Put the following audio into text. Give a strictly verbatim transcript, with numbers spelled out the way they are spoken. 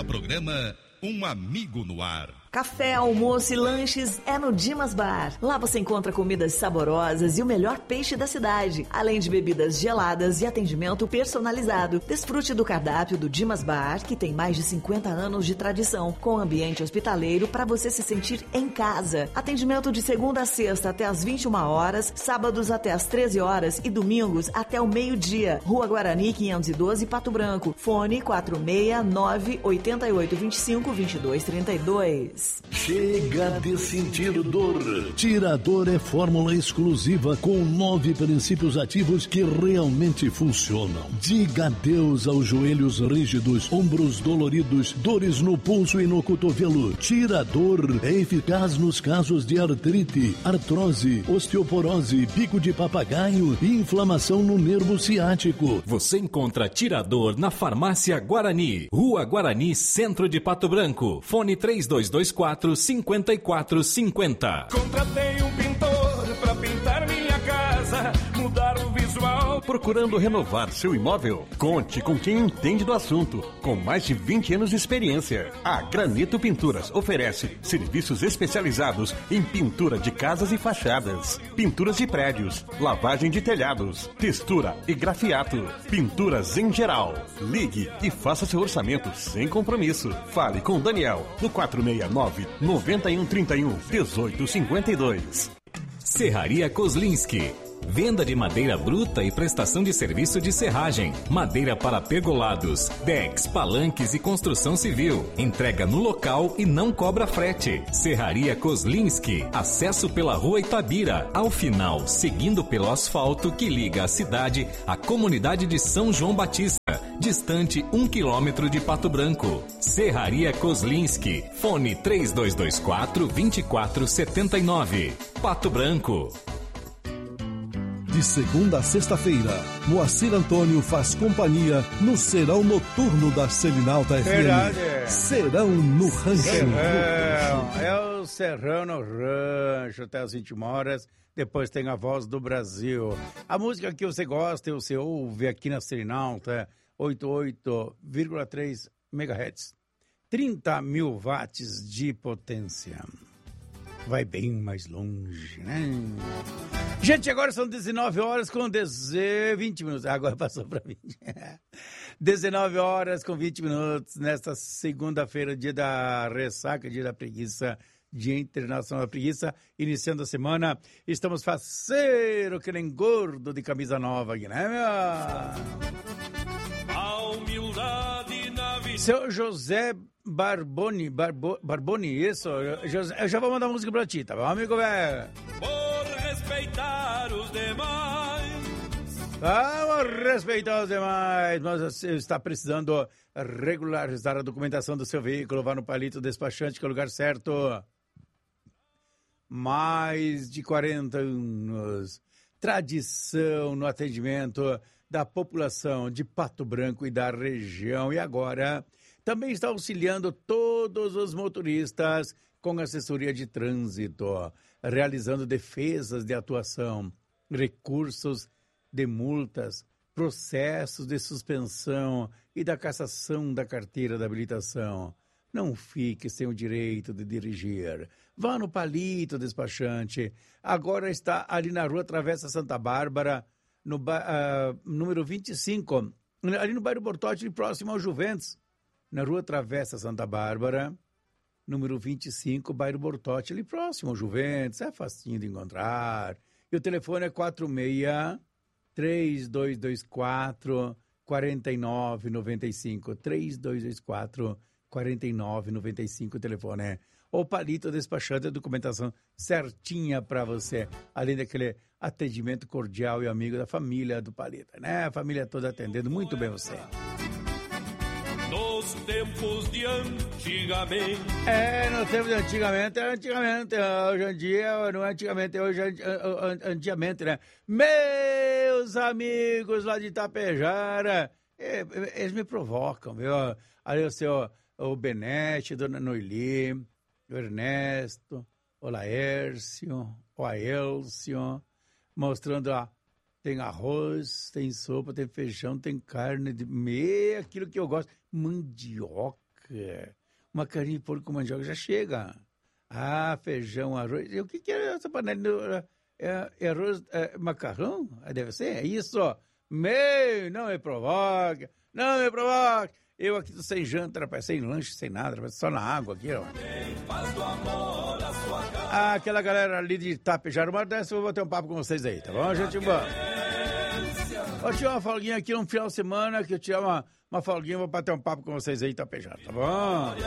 Cada programa, um amigo no ar. Café, almoço e lanches é no Dimas Bar. Lá você encontra comidas saborosas e o melhor peixe da cidade, além de bebidas geladas e atendimento personalizado. Desfrute do cardápio do Dimas Bar, que tem mais de cinquenta anos de tradição, com ambiente hospitaleiro para você se sentir em casa. Atendimento de segunda a sexta até às vinte e uma horas, sábados até às treze horas e domingos até o meio-dia. Rua Guarani quinhentos e doze, Pato Branco. Fone quatro seis nove oito oito dois cinco dois dois três dois. Chega de sentir dor. Tirador é fórmula exclusiva com nove princípios ativos que realmente funcionam. Diga adeus aos joelhos rígidos, ombros doloridos, dores no pulso e no cotovelo. Tirador é eficaz nos casos de artrite, artrose, osteoporose, bico de papagaio e inflamação no nervo ciático. Você encontra Tirador na Farmácia Guarani, Rua Guarani, Centro de Pato Branco. Fone três dois dois quatro, cinco quatro cinco zero. Contratei um pintor pra pintar minha casa, mudar o visual. Procurando renovar seu imóvel? Conte com quem entende do assunto, com mais de vinte anos de experiência. A Granito Pinturas oferece serviços especializados em pintura de casas e fachadas, pinturas de prédios, lavagem de telhados, textura e grafiato, pinturas em geral. Ligue e faça seu orçamento sem compromisso. Fale com Daniel no quatro seis nove, nove um três um, um oito cinco dois. Serraria Kozlinski. Venda de madeira bruta e prestação de serviço de serragem. Madeira para pergolados, decks, palanques e construção civil. Entrega no local e não cobra frete. Serraria Kozlinski. Acesso pela Rua Itabira. Ao final, seguindo pelo asfalto que liga a cidade à comunidade de São João Batista. Distante um quilômetro de Pato Branco. Serraria Kozlinski. Fone três dois dois quatro, dois quatro sete nove. Pato Branco. De segunda a sexta-feira, Moacir Antônio faz companhia no Serão Noturno da Selinalta F M. Verdade. Serão no Rancho. Serrão, é o Serrão no Rancho, até às vinte e uma horas. Depois tem a Voz do Brasil. A música que você gosta e você ouve aqui na Selinalta, oitenta e oito vírgula três megahertz. trinta mil watts de potência. Vai bem mais longe, né? Gente, agora são dezenove horas com vinte minutos. Agora passou para vinte. dezenove horas com vinte minutos nesta segunda-feira, dia da ressaca, dia da preguiça, Dia Internacional da Preguiça. Iniciando a semana, estamos faceiro, que nem gordo de camisa nova aqui, né, meu? A humildade na vida. Seu José Barboni, Barbo, Barboni, isso. Eu já vou mandar música pra ti, tá bom, amigo velho? Por respeitar os demais. Vamos respeitar os demais. Mas você está precisando regularizar a documentação do seu veículo. Vá no Palito Despachante, que é o lugar certo. Mais de quarenta anos. Tradição no atendimento da população de Pato Branco e da região. E agora também está auxiliando todos os motoristas com assessoria de trânsito, realizando defesas de atuação, recursos de multas, processos de suspensão e da cassação da carteira de habilitação. Não fique sem o direito de dirigir. Vá no Palito Despachante. Agora está ali na rua Travessa Santa Bárbara, no uh, número vinte e cinco, ali no bairro Bortotti, próximo ao Juventus. Na rua Travessa Santa Bárbara, número vinte e cinco, bairro Bortotti, ali próximo ao Juventus. É facinho de encontrar. E o telefone é quatro seis, três dois dois quatro, quatro nove nove cinco. três dois dois quatro, quatro nove nove cinco, o telefone é. O Palito Despachante, a documentação certinha para você. Além daquele atendimento cordial e amigo da família do Palito, né? A família toda atendendo muito bem você. Nos tempos de antigamente. É, no tempo de antigamente, é antigamente. Hoje em dia, não é antigamente, hoje é antigamente, né? Meus amigos lá de Itapejara, eles me provocam, viu? Ali o seu, o Benete, Dona Noeli, o Ernesto, o Laércio, o Aelcio, mostrando a... Tem arroz, tem sopa, tem feijão, tem carne, de meio aquilo que eu gosto. Mandioca. É. Uma carninha de porco com mandioca já chega. Ah, feijão, arroz. E o que, que é essa panela? É, é arroz, é, macarrão? Ah, deve ser? É isso, ó. Meu, não me provoca. Não me provoca. Eu aqui tô sem janta, rapaz, sem lanche, sem nada, rapaz, só na água aqui, ó. Ah, aquela galera ali de Tapejara, uma dessa eu vou bater um papo com vocês aí, tá bom, gente? Bom. Vou tirar uma folguinha aqui no final de semana, que eu tirar uma, uma folguinha, vou bater um papo com vocês aí, Tapejara, tá bom?